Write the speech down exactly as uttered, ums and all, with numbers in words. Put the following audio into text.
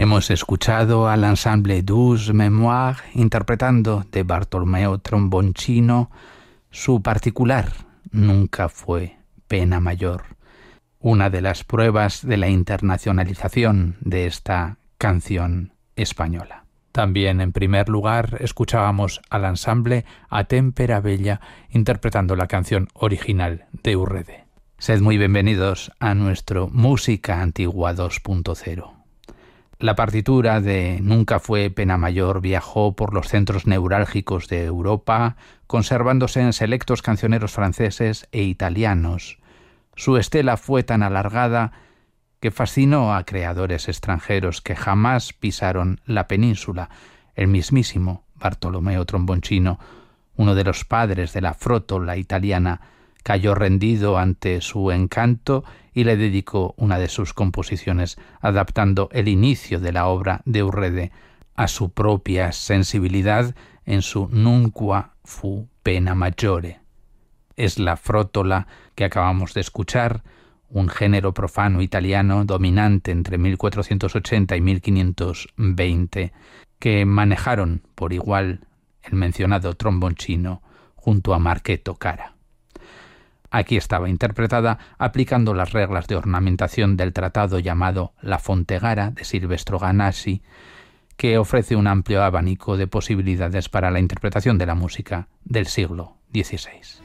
Hemos escuchado al ensemble Douze Mémoires interpretando de Bartolomeo Tromboncino su particular Nunca fue pena mayor, una de las pruebas de la internacionalización de esta canción española. También, en primer lugar, escuchábamos al ensemble A Tempera Bella interpretando la canción original de Urrede. Sed muy bienvenidos a nuestro Música Antigua dos punto cero. La partitura de Nunca fue pena mayor viajó por los centros neurálgicos de Europa, conservándose en selectos cancioneros franceses e italianos. Su estela fue tan alargada que fascinó a creadores extranjeros que jamás pisaron la península. El mismísimo Bartolomeo Tromboncino, uno de los padres de la frótola italiana, cayó rendido ante su encanto y le dedicó una de sus composiciones, adaptando el inicio de la obra de Urrede a su propia sensibilidad en su Nunca fu pena maggiore. Es la frótola que acabamos de escuchar, un género profano italiano dominante entre mil cuatrocientos ochenta y mil quinientos veinte, que manejaron por igual el mencionado Tromboncino junto a Marchetto Cara. Aquí estaba interpretada aplicando las reglas de ornamentación del tratado llamado La Fontegara de Silvestro Ganassi, que ofrece un amplio abanico de posibilidades para la interpretación de la música del siglo dieciséis.